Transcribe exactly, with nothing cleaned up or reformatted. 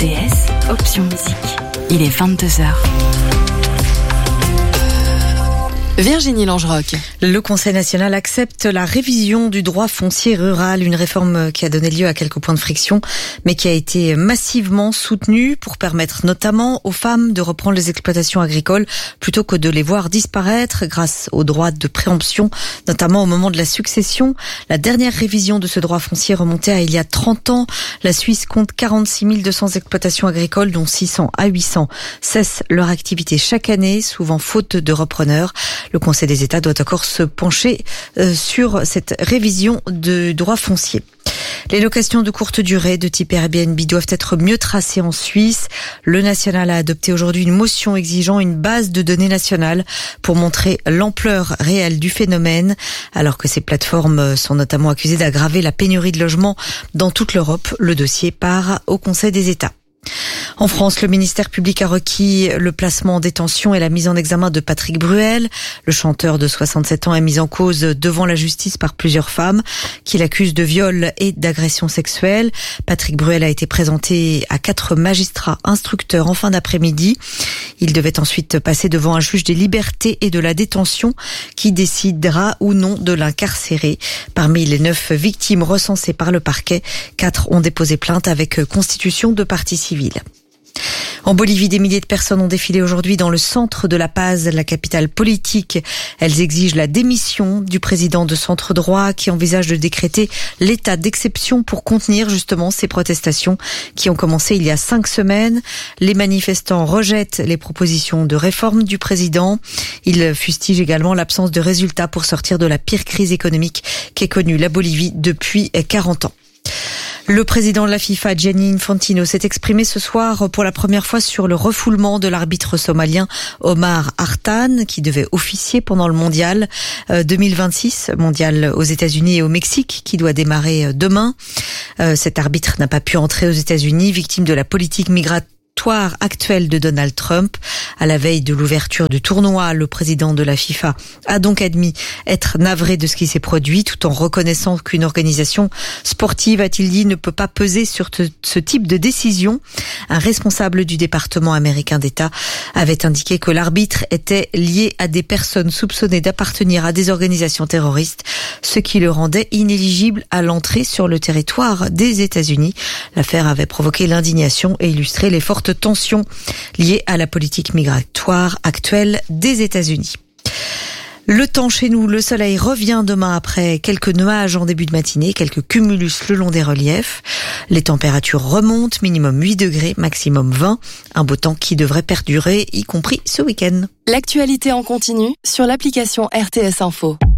T S, option musique. Il est vingt-deux heures. Virginie Langeroc. Le Conseil national accepte la révision du droit foncier rural, une réforme qui a donné lieu à quelques points de friction, mais qui a été massivement soutenue pour permettre notamment aux femmes de reprendre les exploitations agricoles plutôt que de les voir disparaître grâce au droit de préemption, notamment au moment de la succession. La dernière révision de ce droit foncier remontait à il y a trente ans. La Suisse compte quarante-six mille deux cents exploitations agricoles, dont six cents à huit cents cessent leur activité chaque année, souvent faute de repreneurs. Le Conseil des États doit encore se pencher euh, sur cette révision du droit foncier. Les locations de courte durée de type Airbnb doivent être mieux tracées en Suisse. Le national a adopté aujourd'hui une motion exigeant une base de données nationale pour montrer l'ampleur réelle du phénomène, alors que ces plateformes sont notamment accusées d'aggraver la pénurie de logements dans toute l'Europe. Le dossier part au Conseil des États. En France, le ministère public a requis le placement en détention et la mise en examen de Patrick Bruel. Le chanteur de soixante-sept ans est mis en cause devant la justice par plusieurs femmes qui l'accusent de viol et d'agression sexuelle. Patrick Bruel a été présenté à quatre magistrats instructeurs en fin d'après-midi. Il devait ensuite passer devant un juge des libertés et de la détention qui décidera ou non de l'incarcérer. Parmi les neuf victimes recensées par le parquet, quatre ont déposé plainte avec constitution de partie civile. En Bolivie, des milliers de personnes ont défilé aujourd'hui dans le centre de La Paz, la capitale politique. Elles exigent la démission du président de centre droit qui envisage de décréter l'état d'exception pour contenir justement ces protestations qui ont commencé il y a cinq semaines. Les manifestants rejettent les propositions de réforme du président. Ils fustigent également l'absence de résultats pour sortir de la pire crise économique qu'ait connue la Bolivie depuis quarante ans. Le président de la FIFA, Gianni Infantino, s'est exprimé ce soir pour la première fois sur le refoulement de l'arbitre somalien Omar Hartan, qui devait officier pendant le mondial deux mille vingt-six, mondial aux États-Unis et au Mexique, qui doit démarrer demain. Cet arbitre n'a pas pu entrer aux États-Unis, victime de la politique migratoire actuelle de Donald Trump. À la veille de l'ouverture du tournoi, le président de la FIFA a donc admis être navré de ce qui s'est produit, tout en reconnaissant qu'une organisation sportive, a-t-il dit, ne peut pas peser sur ce type de décision. Un responsable du département américain d'État avait indiqué que l'arbitre était lié à des personnes soupçonnées d'appartenir à des organisations terroristes, ce qui le rendait inéligible à l'entrée sur le territoire des États-Unis. L'affaire avait provoqué l'indignation et illustré les fortes tensions liées à la politique migratoire actuelle des États-Unis. Le temps chez nous, le soleil revient demain après quelques nuages en début de matinée, quelques cumulus le long des reliefs. Les températures remontent, minimum huit degrés, maximum vingt. Un beau temps qui devrait perdurer, y compris ce week-end. L'actualité en continu sur l'application R T S Info.